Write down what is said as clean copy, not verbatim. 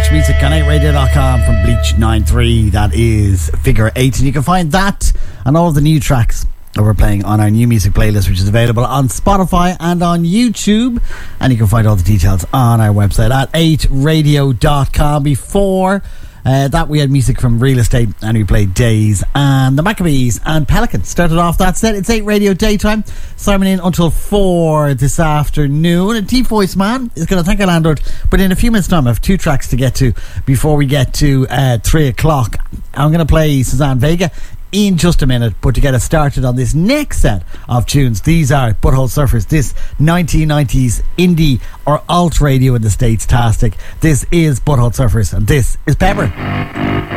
Bleach Music on 8radio.com from Bleach 93. That is Figure 8. And you can find that and all of the new tracks that we're playing on our new music playlist, which is available on Spotify and on YouTube. And you can find all the details on our website at 8radio.com. Before that, we had music from Real Estate, and we played Days and the Maccabees and Pelican. Started off that set. It's 8 Radio Daytime. Simon in until 4 this afternoon. A deep voice man is going to thank our landlord, but in a few minutes' time I have 2 tracks to get to before we get to 3 o'clock. I'm going to play Suzanne Vega in just a minute, but to get us started on this next set of tunes, these are Butthole Surfers, this 1990s indie or alt radio in the States tastic. This is Butthole Surfers, and this is Pepper.